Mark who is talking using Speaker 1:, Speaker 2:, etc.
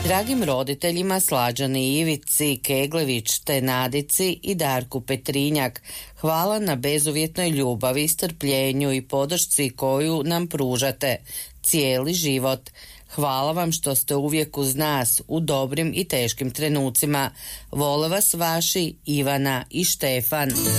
Speaker 1: Dragim roditeljima Slađani Ivici Keglević te Nadici i Darku Petrinjak, hvala na bezuvjetnoj ljubavi, strpljenju i podršci koju nam pružate cijeli život. Hvala vam što ste uvijek uz nas u dobrim i teškim trenucima. Vole vas vaši Ivana i Štefan.